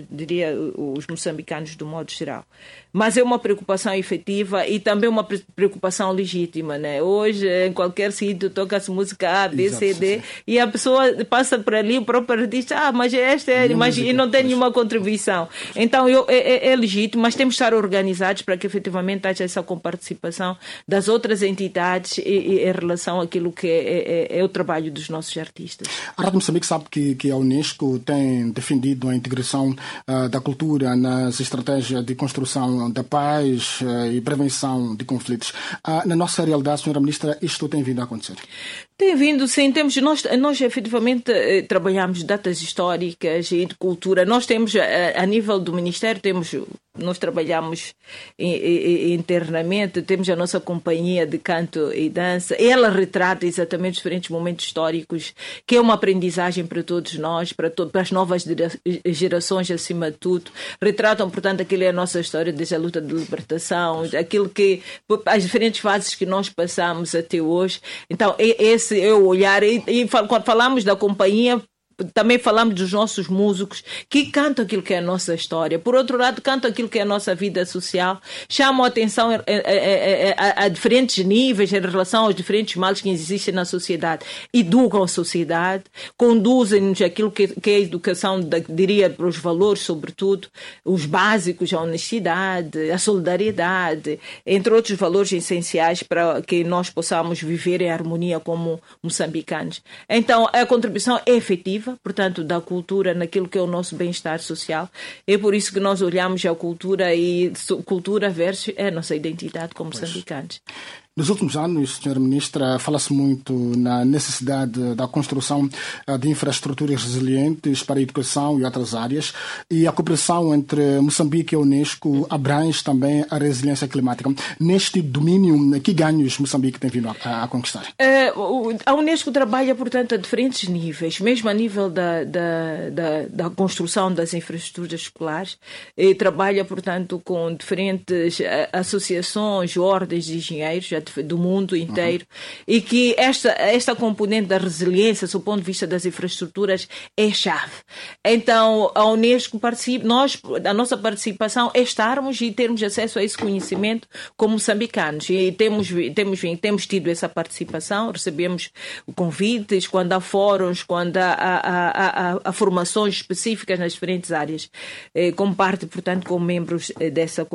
os moçambicanos do modo geral. Mas é uma preocupação efetiva e também uma preocupação legítima, né? Hoje, em qualquer sítio, toca-se música A, B, C, D, e a pessoa passa por ali, o próprio artista, mas esta é, mas e não tem nenhuma contribuição. Então, é legítimo, mas temos de estar organizados para que efetivamente haja essa comparticipação das outras entidades em relação àquilo que é o trabalho dos nossos artistas. A Rádio Moçambique sabe que a Unesco tem defendido a integração da cultura nas estratégias de construção da paz e prevenção de conflitos. Na nossa realidade, Sra. Ministra, isto tem vindo a acontecer? Tem vindo, sim. Nós efetivamente trabalhamos datas históricas e de cultura. Nós temos, a nível do Ministério, nós trabalhamos internamente, temos a nossa companhia de canto e dança. Ela retrata exatamente os diferentes momentos históricos, que é uma aprendizagem para todos nós, para as novas gerações, acima de tudo. Retratam, portanto, aquilo é a nossa história, desde a luta de libertação, aquilo que, as diferentes fases que nós passamos até hoje. Então, esse é o olhar. E quando falamos da companhia, também falamos dos nossos músicos que cantam aquilo que é a nossa história. Por outro lado, cantam aquilo que é a nossa vida social, chamam a atenção a diferentes níveis em relação aos diferentes males que existem na sociedade, educam a sociedade, conduzem-nos àquilo que é a educação, diria, para os valores, sobretudo, os básicos, a honestidade, a solidariedade, entre outros valores essenciais para que nós possamos viver em harmonia como moçambicanos. Então, a contribuição é efetiva, portanto, da cultura naquilo que é o nosso bem-estar social. É por isso que nós olhamos a cultura e cultura versus a nossa identidade como moçambicanos. Nos últimos anos, Sra. Ministra, fala-se muito na necessidade da construção de infraestruturas resilientes para a educação e outras áreas, e a cooperação entre Moçambique e a Unesco abrange também a resiliência climática. Neste domínio, que ganhos Moçambique tem vindo a conquistar? A Unesco trabalha, portanto, a diferentes níveis, mesmo a nível da construção das infraestruturas escolares, e trabalha, portanto, com diferentes associações, ordens de engenheiros do mundo inteiro, e que esta componente da resiliência, do ponto de vista das infraestruturas, é chave. Então, a Unesco participa, a nossa participação é estarmos e termos acesso a esse conhecimento como moçambicanos, e temos tido essa participação, recebemos convites quando há fóruns, quando há formações específicas nas diferentes áreas, como parte, portanto, como membros desta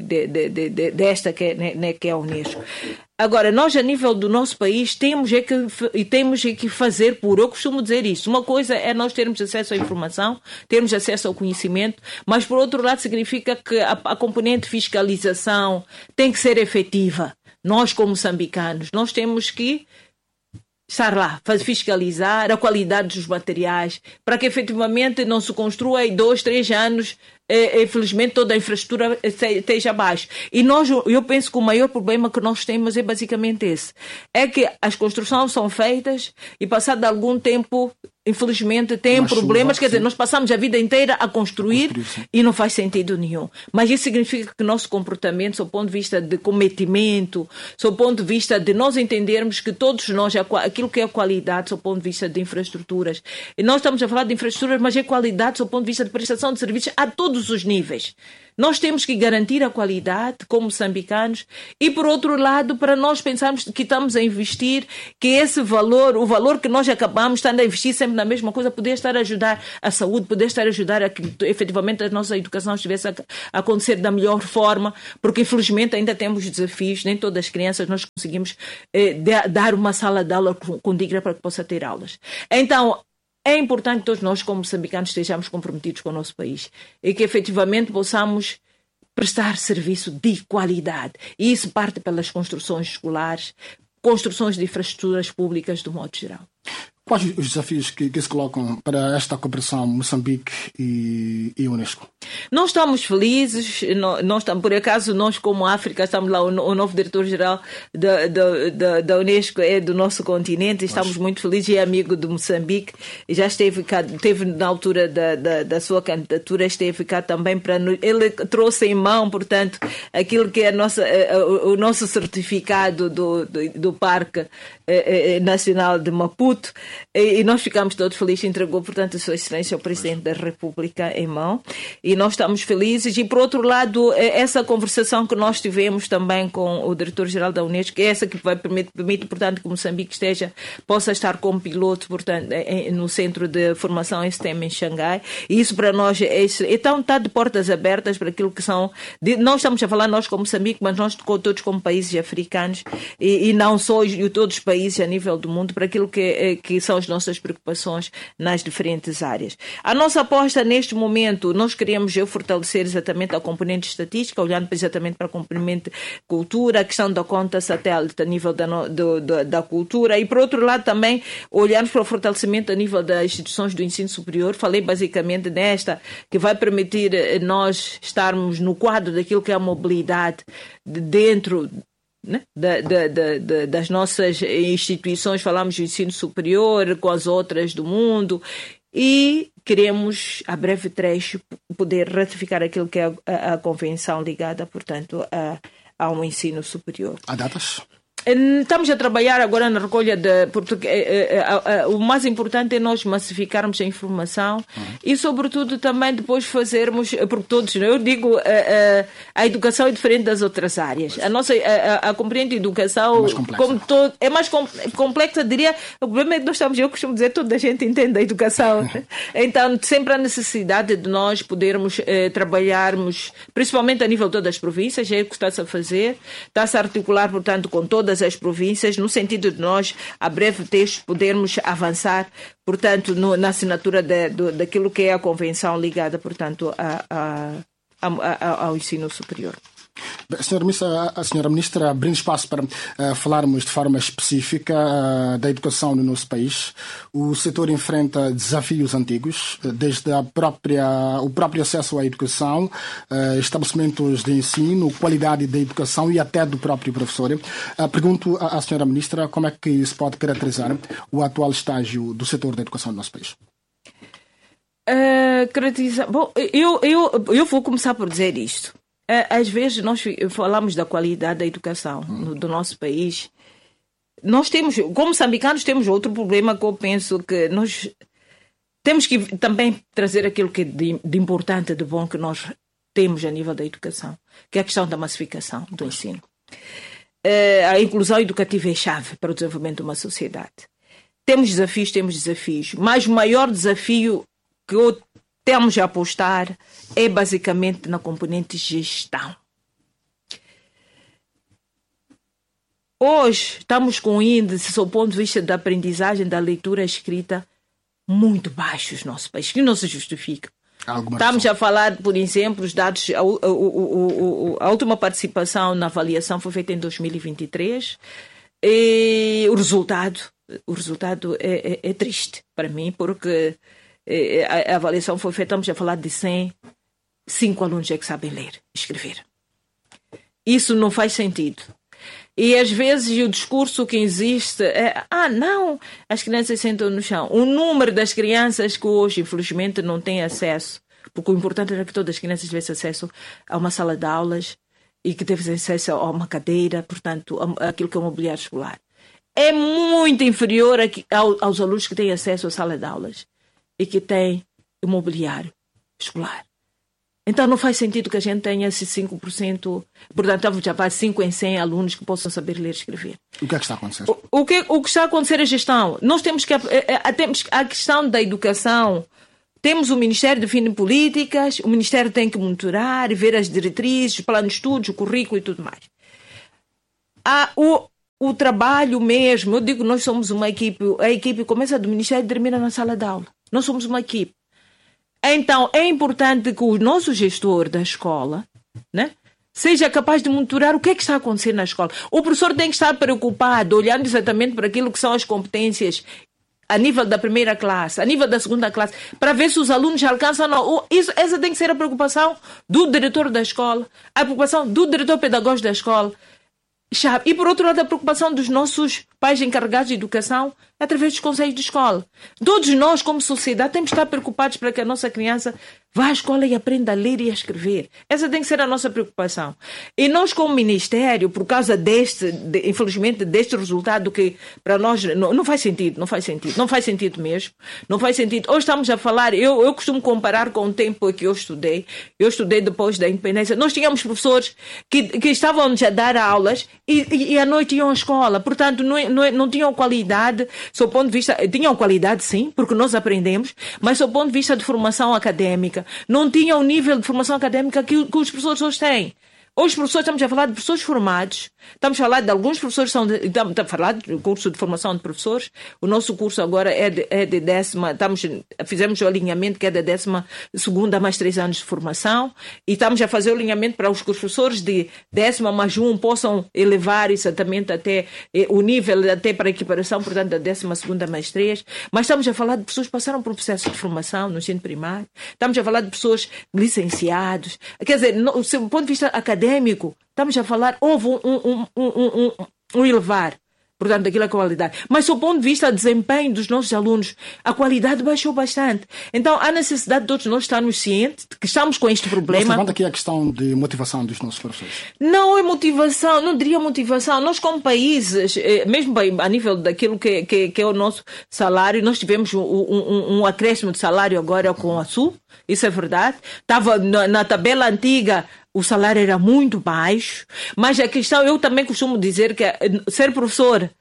que é a Unesco. Agora, nós, a nível do nosso país, temos que fazer eu costumo dizer isso. Uma coisa é nós termos acesso à informação, termos acesso ao conhecimento, mas, por outro lado, significa que a componente de fiscalização tem que ser efetiva. nós como moçambicanos, nós temos que estar lá, fiscalizar a qualidade dos materiais, para que efetivamente não se construa em 2, 3 anos, infelizmente toda a infraestrutura esteja abaixo. E eu penso que o maior problema que nós temos é basicamente esse. É que as construções são feitas e passado algum tempo, infelizmente, tem problemas. Quer dizer, nós passamos a vida inteira a construir e não faz sentido nenhum. Mas isso significa que nosso comportamento, sob o ponto de vista de cometimento, sob o ponto de vista de nós entendermos que todos nós, aquilo que é a qualidade, sob o ponto de vista de infraestruturas, e nós estamos a falar de infraestruturas, mas é qualidade sob o ponto de vista de prestação de serviços a todos os níveis. Nós temos que garantir a qualidade como moçambicanos e, por outro lado, para nós pensarmos que estamos a investir, que esse valor, o valor que nós acabamos estando a investir sempre na mesma coisa, poder estar a ajudar a saúde, poder estar a ajudar a que efetivamente a nossa educação estivesse a acontecer da melhor forma, porque infelizmente ainda temos desafios, nem todas as crianças nós conseguimos dar uma sala de aula condigna para que possa ter aulas. Então, é importante que todos nós, como moçambicanos, estejamos comprometidos com o nosso país e que efetivamente possamos prestar serviço de qualidade. E isso parte pelas construções escolares, construções de infraestruturas públicas do modo geral. Quais os desafios que se colocam para esta cooperação Moçambique e Unesco? Nós estamos felizes, por acaso nós como África estamos lá, o novo diretor-geral da Unesco é do nosso continente, estamos muito felizes, é amigo de Moçambique, já esteve na altura da sua candidatura, esteve cá também, ele trouxe em mão, portanto, aquilo que é o nosso certificado do Parque Nacional de Maputo, e nós ficamos todos felizes, entregou, portanto, a Sua Excelência ao Presidente da República em mão, e nós estamos felizes. E, por outro lado, essa conversação que nós tivemos também com o Diretor-Geral da Unesco, que é essa que permite, portanto, que Moçambique possa estar como piloto, portanto, no Centro de Formação em STEM em Xangai, e isso para nós então está de portas abertas para aquilo que são, nós estamos a falar nós como Moçambique, mas nós todos como países africanos, e não só todos os países a nível do mundo, para aquilo que são as nossas preocupações nas diferentes áreas. A nossa aposta neste momento, nós queremos fortalecer exatamente a componente estatística, olhando exatamente para a componente cultura, a questão da conta satélite a nível da cultura, e por outro lado também olharmos para o fortalecimento a nível das instituições do ensino superior. Falei basicamente nesta, que vai permitir nós estarmos no quadro daquilo que é a mobilidade dentro, né, das nossas instituições. Falamos do ensino superior com as outras do mundo, e queremos, a breve trecho, poder ratificar aquilo que é a convenção ligada, portanto, ao ensino superior. Há datas? Estamos a trabalhar agora na recolha porque o mais importante é nós massificarmos a informação e, sobretudo, também depois fazermos, porque todos, eu digo, a educação é diferente das outras áreas. A compreende educação é mais complexa, diria. O problema é que eu costumo dizer, toda a gente entende a educação. Então, sempre há necessidade de nós podermos trabalharmos, principalmente a nível de todas as províncias, é o que está-se a fazer, está-se a articular, portanto, com todas as províncias, no sentido de nós, a breve texto, podermos avançar, portanto, na assinatura daquilo que é a convenção ligada, portanto, ao ensino superior. A senhora Ministra, abrindo espaço para falarmos de forma específica da educação no nosso país, o setor enfrenta desafios antigos, desde o próprio acesso à educação, estabelecimentos de ensino, qualidade da educação e até do próprio professor. Pergunto à senhora Ministra como é que se pode caracterizar o atual estágio do setor da educação no nosso país. Bom, eu vou começar por dizer isto. Às vezes nós falamos da qualidade da educação do nosso país. Nós temos, como moçambicanos, temos outro problema que eu penso que nós temos que também trazer aquilo que é de importante, de bom que nós temos a nível da educação, que é a questão da massificação do ensino. A inclusão educativa é chave para o desenvolvimento de uma sociedade. Temos desafios, mas o maior desafio que eu temos a apostar é basicamente na componente gestão. Hoje estamos com índices, do ponto de vista da aprendizagem, da leitura escrita, muito baixos no nosso país, que não se justifica. Estamos a falar, por exemplo, os dados, a última participação na avaliação foi feita em 2023 e o resultado é triste para mim, porque a avaliação foi feita, estamos a falar de 100, 5 alunos é que sabem ler e escrever. Isso não faz sentido. E às vezes o discurso que existe é: não, as crianças sentam no chão. O número das crianças que hoje, infelizmente, não têm acesso, porque o importante era que todas as crianças tivessem acesso a uma sala de aulas e que tivessem acesso a uma cadeira, portanto, aquilo que é o mobiliário escolar. É muito inferior aos alunos que têm acesso à sala de aulas e que têm o mobiliário escolar. Então não faz sentido que a gente tenha esses 5%, portanto, já faz 5 em 100 alunos que possam saber ler e escrever. O que é que está a acontecer? O que está a acontecer é a gestão. Nós temos a questão da educação. Temos o Ministério define políticas, o Ministério tem que monitorar, ver as diretrizes, o plano de estudos, o currículo e tudo mais. O trabalho mesmo, eu digo, nós somos uma equipe, a equipe começa do Ministério e termina na sala de aula. Nós somos uma equipe. Então, é importante que o nosso gestor da escola, né, seja capaz de monitorar o que é que está acontecendo na escola. O professor tem que estar preocupado, olhando exatamente para aquilo que são as competências a nível da primeira classe, a nível da segunda classe, para ver se os alunos alcançam ou não. Essa tem que ser a preocupação do diretor da escola, a preocupação do diretor pedagógico da escola. E, por outro lado, a preocupação dos nossos pais encarregados de educação através dos conselhos de escola. Todos nós, como sociedade, temos que estar preocupados para que a nossa criança vá à escola e aprenda a ler e a escrever. Essa tem que ser a nossa preocupação. E nós, como Ministério, por causa infelizmente, deste resultado que para nós não faz sentido, não faz sentido mesmo, não faz sentido. Hoje estamos a falar, eu costumo comparar com o tempo que eu estudei depois da independência. Nós tínhamos professores que estavam a dar aulas e à noite iam à escola, portanto não tinham qualidade, sob o ponto de vista, tinham qualidade sim, porque nós aprendemos, mas sob o ponto de vista de formação académica, não tinham o nível de formação académica que os professores hoje têm. Hoje, professores, estamos a falar de professores formados, estamos a falar de alguns professores, estamos a falar do curso de formação de professores. O nosso curso agora é de 10ª, fizemos o alinhamento que é da 12ª mais 3 anos de formação, e estamos a fazer o alinhamento para os professores de 10ª mais 1 possam elevar exatamente até o nível, até para a equiparação, portanto, da 12ª mais 3. Mas estamos a falar de pessoas que passaram por um processo de formação no ensino primário, estamos a falar de pessoas licenciados, quer dizer, do ponto de vista académico, estamos a falar, houve um elevar, portanto, daquela qualidade. Mas, do ponto de vista do desempenho dos nossos alunos, a qualidade baixou bastante. Então, há necessidade de todos nós estarmos cientes de que estamos com este problema. Mas levanta aqui a questão de motivação dos nossos professores. Não é motivação, não diria motivação. Nós, como países, mesmo a nível daquilo que é o nosso salário, nós tivemos um acréscimo de salário agora com a Sul, isso é verdade. Estava na tabela antiga, o salário era muito baixo, mas a questão, eu também costumo dizer que ser professor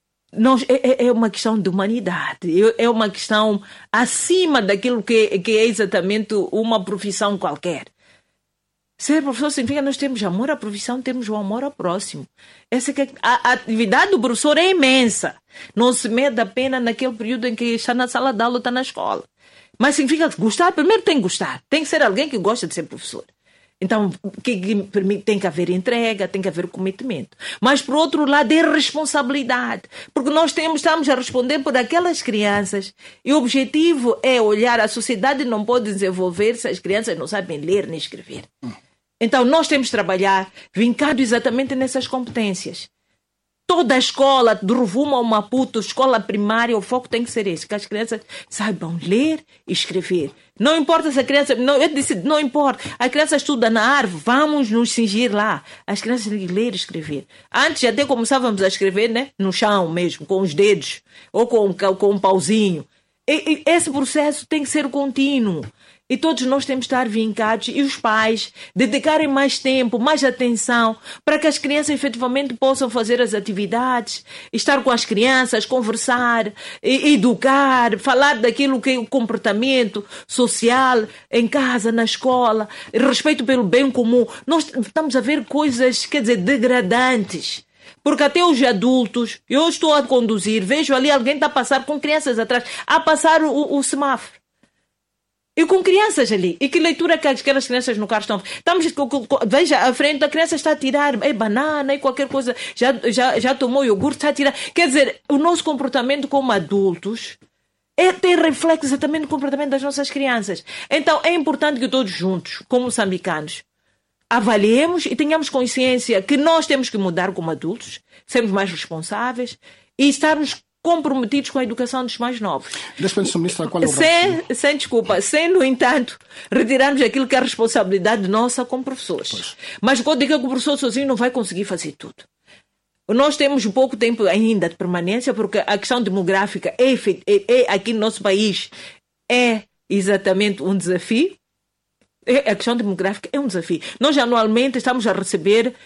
é uma questão de humanidade, é uma questão acima daquilo que é exatamente uma profissão qualquer. Ser professor significa que nós temos amor à profissão, temos o amor ao próximo. A atividade do professor é imensa, não se mede apenas naquele período em que está na sala de aula, está na escola. Mas significa gostar, primeiro tem que gostar, tem que ser alguém que gosta de ser professor. Então, tem que haver entrega, tem que haver comprometimento. Mas, por outro lado, é responsabilidade. Porque nós estamos a responder por aquelas crianças. E o objetivo é olhar, a sociedade não pode desenvolver se as crianças não sabem ler nem escrever. Então, nós temos que trabalhar vincado exatamente nessas competências. Toda a escola, do Rovuma ao Maputo, escola primária, o foco tem que ser esse, que as crianças saibam ler e escrever. Não importa se a criança... não importa. A criança estuda na árvore, vamos nos cingir lá. As crianças têm que ler e escrever. Antes até começávamos a escrever, né, no chão mesmo, com os dedos, ou com um pauzinho. E esse processo tem que ser contínuo. E todos nós temos que estar vincados, e os pais dedicarem mais tempo, mais atenção, para que as crianças efetivamente possam fazer as atividades, estar com as crianças, conversar, educar, falar daquilo que é o comportamento social em casa, na escola, respeito pelo bem comum. Nós estamos a ver coisas, quer dizer, degradantes. Porque até os adultos, eu estou a conduzir, vejo ali alguém está a passar com crianças atrás, a passar o semáforo. E com crianças ali. E que leitura que aquelas crianças no carro estão... Veja, à frente a criança está a tirar banana e qualquer coisa. Já tomou iogurte, está a tirar... Quer dizer, o nosso comportamento como adultos tem reflexo exatamente no comportamento das nossas crianças. Então, é importante que todos juntos, como moçambicanos, avaliemos e tenhamos consciência que nós temos que mudar como adultos, sermos mais responsáveis e estarmos comprometidos com a educação dos mais novos. Sem, no entanto, retirarmos aquilo que é a responsabilidade nossa como professores. Pois. Mas quando digo que o professor sozinho não vai conseguir fazer tudo. Nós temos pouco tempo ainda de permanência, porque a questão demográfica aqui no nosso país é exatamente um desafio. A questão demográfica é um desafio. Nós anualmente estamos a receber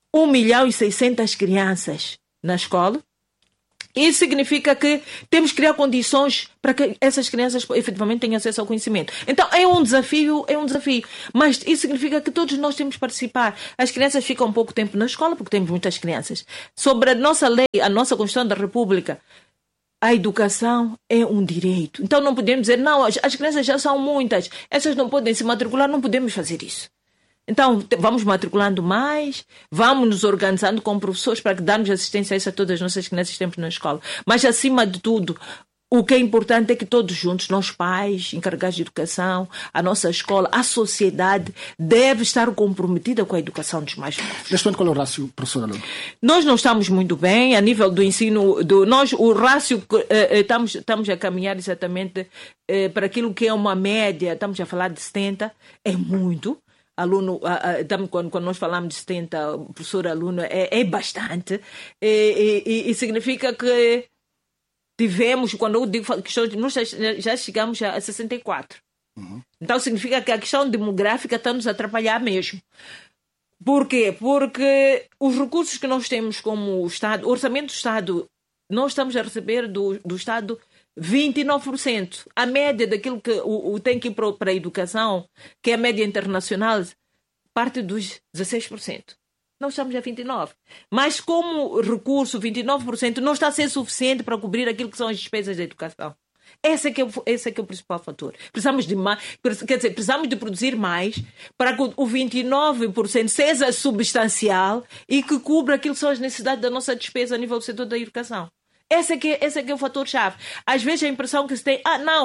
1.600.000 crianças na escola. Isso significa que temos que criar condições para que essas crianças efetivamente tenham acesso ao conhecimento. Então é um desafio. Mas isso significa que todos nós temos que participar. As crianças ficam pouco tempo na escola porque temos muitas crianças. Sobre a nossa lei, a nossa Constituição da República, a educação é um direito. Então não podemos dizer, não, as crianças já são muitas, essas não podem se matricular, não podemos fazer isso. Então, vamos matriculando mais, vamos nos organizando com professores para que darmos assistência a isso a todas as nossas crianças tempos na escola. Mas, acima de tudo, o que é importante é que todos juntos, nós pais, encarregados de educação, a nossa escola, a sociedade, deve estar comprometida com a educação dos mais novos. Neste momento, qual é o rácio, professora Luna? Nós não estamos muito bem a nível do ensino. O rácio, estamos a caminhar exatamente para aquilo que é uma média, estamos a falar de 70, é muito. Aluno, quando nós falamos de 70, professor-aluno, é bastante. E significa que tivemos, quando eu digo que nós já chegamos a 64. Uhum. Então significa que a questão demográfica está nos a atrapalhar mesmo. Por quê? Porque os recursos que nós temos como Estado, o orçamento do Estado, nós estamos a receber do Estado 29%. A média daquilo que tem que ir para a educação, que é a média internacional, parte dos 16%. Nós estamos a 29%. Mas como recurso, 29% não está a ser suficiente para cobrir aquilo que são as despesas da educação. Esse é que é o principal fator. Precisamos de produzir mais para que o 29% seja substancial e que cubra aquilo que são as necessidades da nossa despesa a nível do setor da educação. Esse é que é o fator-chave. Às vezes a impressão que se tem,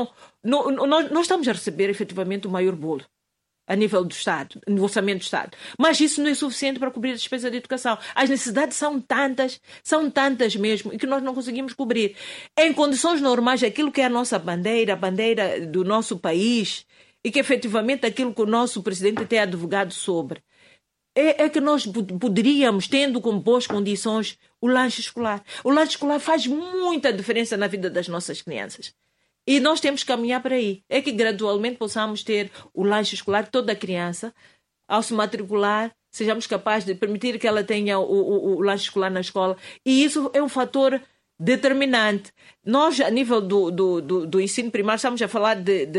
nós estamos a receber efetivamente o maior bolo a nível do Estado, no orçamento do Estado. Mas isso não é suficiente para cobrir a despesa de educação. As necessidades são tantas mesmo, e que nós não conseguimos cobrir. Em condições normais, aquilo que é a nossa bandeira, a bandeira do nosso país, e que efetivamente aquilo que o nosso presidente tem advogado sobre, é que nós poderíamos, tendo como boas condições, o lanche escolar. O lanche escolar faz muita diferença na vida das nossas crianças. E nós temos que caminhar para aí. É que gradualmente possamos ter o lanche escolar, toda criança, ao se matricular, sejamos capazes de permitir que ela tenha o lanche escolar na escola. E isso é um fator determinante. Nós, a nível do ensino primário, estamos a falar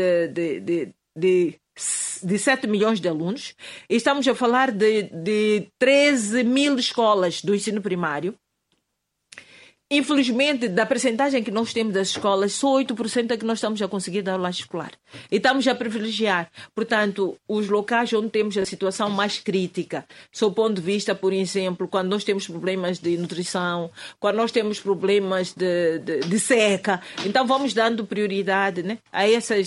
de 7 milhões de alunos, e estamos a falar de 13 mil escolas do ensino primário. Infelizmente, da percentagem que nós temos das escolas, só 8% é que nós estamos a conseguir dar o lanche escolar. E estamos a privilegiar, portanto, os locais onde temos a situação mais crítica, sob o ponto de vista, por exemplo, quando nós temos problemas de nutrição, quando nós temos problemas de seca. Então, vamos dando prioridade, né, a esses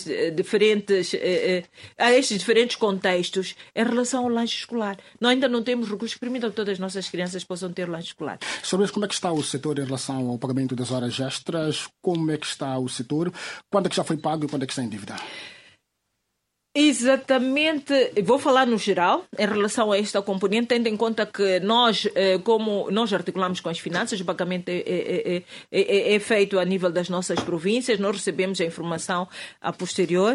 diferentes contextos em relação ao lanche escolar. Nós ainda não temos recursos que permitam que todas as nossas crianças possam ter lanche escolar. Sobre como é que está o setor em relação ao pagamento das horas extras? Como é que está o setor? Quando é que já foi pago e quando é que está em dívida? Exatamente, vou falar no geral em relação a esta componente, tendo em conta que nós, como nós articulamos com as finanças, o pagamento é feito a nível das nossas províncias, nós recebemos a informação a posterior.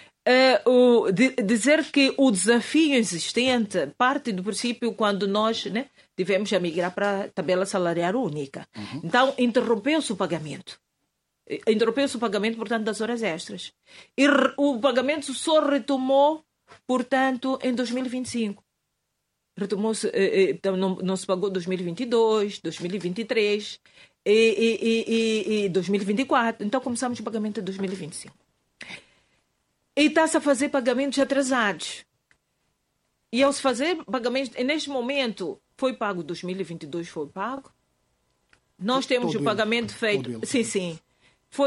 Dizer que o desafio existente parte do princípio quando nós, né, tivemos a migrar para a tabela salarial única. Uhum. Então, interrompeu-se o pagamento. Portanto, das horas extras. E o pagamento só retomou, portanto, em 2025. Retomou-se, não se pagou 2022, 2023 e 2024. Então, começamos o pagamento em 2025. E está-se a fazer pagamentos atrasados. E ao se fazer pagamentos, neste momento, foi pago 2022, foi pago. Nós temos o pagamento feito. Sim. Foi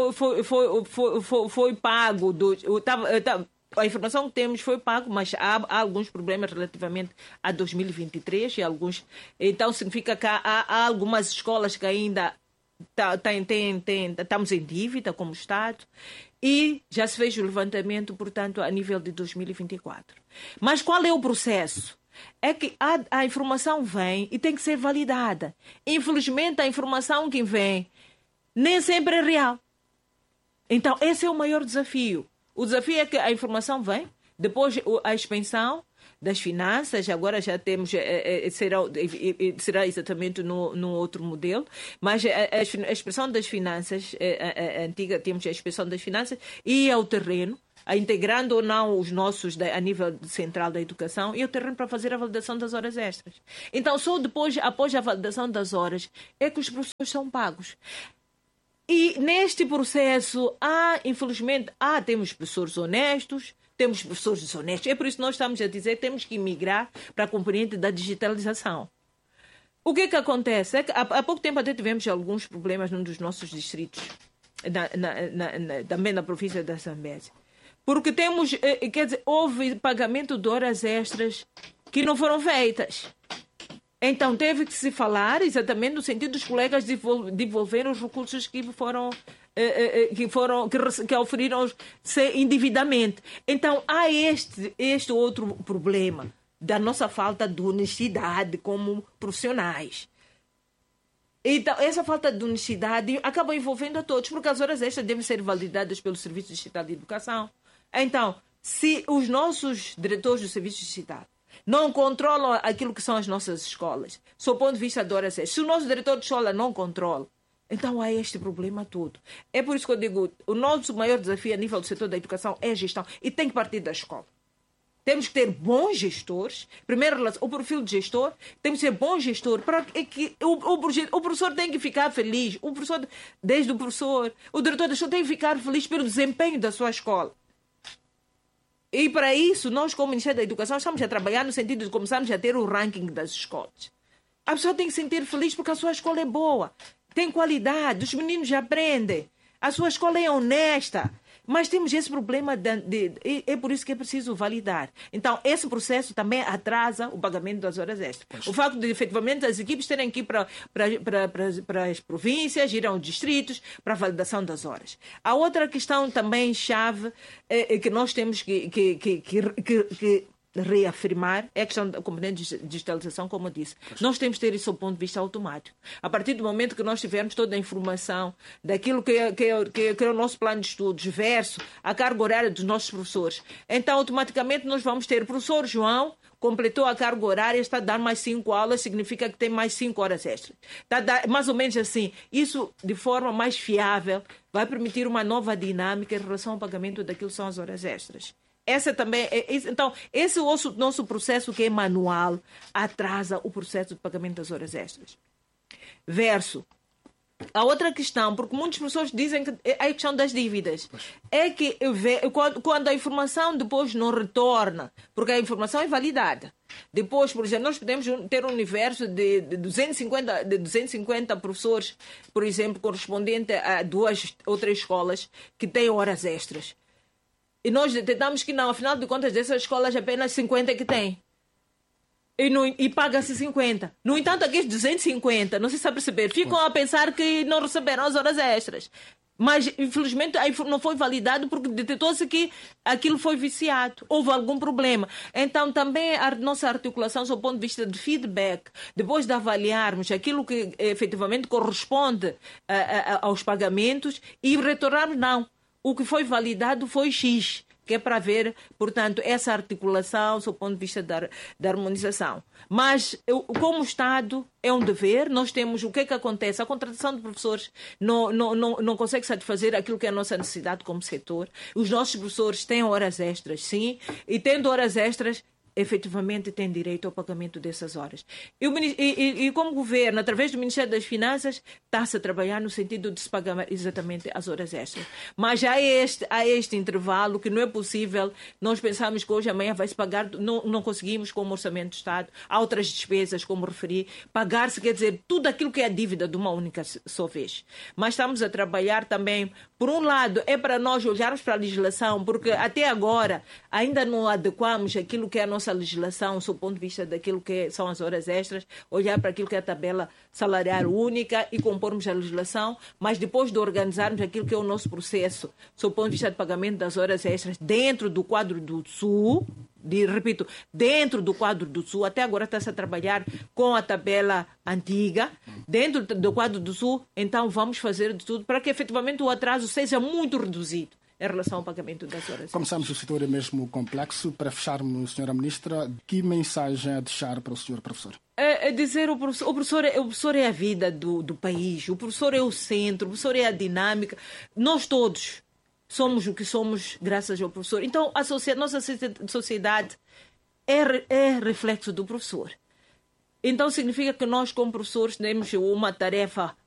pago. A informação que temos foi pago, mas há alguns problemas relativamente a 2023 e alguns. Então significa que há algumas escolas que ainda estamos em dívida como Estado. E já se fez o levantamento, portanto, a nível de 2024. Mas qual é o processo? É que a informação vem e tem que ser validada. Infelizmente, a informação que vem nem sempre é real. Então, esse é o maior desafio. O desafio é que a informação vem, depois a expansão das finanças, agora já temos, será exatamente no outro modelo, mas a expressão das finanças, antiga, temos a expressão das finanças e ao terreno, integrando ou não os nossos a nível central da educação e o terreno para fazer a validação das horas extras. Então, só depois, após a validação das horas, é que os professores são pagos. E neste processo, infelizmente, temos professores honestos, temos professores desonestos. É por isso que nós estamos a dizer que temos que migrar para a componente da digitalização. O que é que acontece? É que há pouco tempo até tivemos alguns problemas num dos nossos distritos, também na província da Zambésia. Porque temos, houve pagamento de horas extras que não foram feitas. Então teve que se falar exatamente no sentido dos colegas devolver os recursos que oferiram indevidamente. Então há este outro problema da nossa falta de honestidade como profissionais. Então, essa falta de honestidade acaba envolvendo a todos, porque as horas extras devem ser validadas pelo Serviço Distrital de Educação. Então, se os nossos diretores do Serviço Distrital não controlam aquilo que são as nossas escolas, sob o ponto de vista de horas extras, se o nosso diretor de escola não controla, então há este problema todo. É por isso que eu digo, o nosso maior desafio a nível do setor da educação é a gestão, e tem que partir da escola. Temos que ter bons gestores. Primeiro, o perfil de gestor. Temos que ser bom gestor. Para que o professor tem que ficar feliz. Desde o professor, o diretor da escola tem que ficar feliz pelo desempenho da sua escola. E para isso, nós, como Ministério da Educação, estamos a trabalhar no sentido de começarmos a ter o ranking das escolas. A pessoa tem que se sentir feliz porque a sua escola é boa, tem qualidade, os meninos aprendem, a sua escola é honesta. Mas temos esse problema, é por isso que é preciso validar. Então, esse processo também atrasa o pagamento das horas extras. O facto de, efetivamente, as equipes terem que ir para as províncias, ir aos distritos, para a validação das horas. A outra questão também chave é que nós temos que reafirmar é a questão da componente de digitalização, como eu disse. Nós temos que ter isso do ponto de vista automático. A partir do momento que nós tivermos toda a informação daquilo que é o nosso plano de estudos versus a carga horária dos nossos professores, então automaticamente nós vamos ter o professor João completou a carga horária, está a dar mais 5 aulas, significa que tem mais 5 horas extras. Está a dar, mais ou menos assim. Isso, de forma mais fiável, vai permitir uma nova dinâmica em relação ao pagamento daquilo que são as horas extras. Essa também então, esse nosso processo que é manual atrasa o processo de pagamento das horas extras. Verso. A outra questão, porque muitas pessoas dizem que é a questão das dívidas. É que quando a informação depois não retorna, porque a informação é validada. Depois, por exemplo, nós podemos ter um universo de 250 professores, por exemplo, correspondente a 2 ou 3 escolas que têm horas extras. E nós detectamos que, não, afinal de contas, dessas escolas apenas 50 que tem. E paga-se 50. No entanto, aqueles 250, não sei se a perceber, ficam a pensar que não receberam as horas extras. Mas, infelizmente, não foi validado porque detectou-se que aquilo foi viciado. Houve algum problema. Então, também a nossa articulação, do ponto de vista de feedback, depois de avaliarmos aquilo que efetivamente corresponde aos pagamentos e retornarmos, não. O que foi validado foi X, que é para ver, portanto, essa articulação do ponto de vista da harmonização. Mas, como Estado, é um dever. Nós temos, o que é que acontece? A contratação de professores não consegue satisfazer aquilo que é a nossa necessidade como setor. Os nossos professores têm horas extras, sim, e tendo horas extras, efetivamente tem direito ao pagamento dessas horas. E como governo, através do Ministério das Finanças, está-se a trabalhar no sentido de se pagar exatamente as horas extras. Mas há este intervalo que não é possível, nós pensamos que hoje, amanhã vai-se pagar, não conseguimos com o Orçamento do Estado, há outras despesas, como referi, pagar-se, quer dizer, tudo aquilo que é a dívida de uma única só vez. Mas estamos a trabalhar também, por um lado, é para nós olharmos para a legislação, porque até agora ainda não adequamos aquilo que é a nossa legislação, do ponto de vista daquilo que são as horas extras, olhar para aquilo que é a tabela salarial única e compormos a legislação, mas depois de organizarmos aquilo que é o nosso processo, do ponto de vista de pagamento das horas extras, dentro do quadro do Sul, repito, dentro do quadro do Sul, até agora está-se a trabalhar com a tabela antiga, dentro do quadro do Sul, então vamos fazer de tudo para que efetivamente o atraso seja muito reduzido em relação ao pagamento das horas. Como sabemos, o setor é mesmo complexo. Para fecharmos, Sra. Ministra, que mensagem a deixar para o Sr. Professor? É dizer, o professor é a vida do país, o professor é o centro, o professor é a dinâmica. Nós todos somos o que somos graças ao professor. Então, nossa sociedade é reflexo do professor. Então, significa que nós, como professores, temos uma tarefa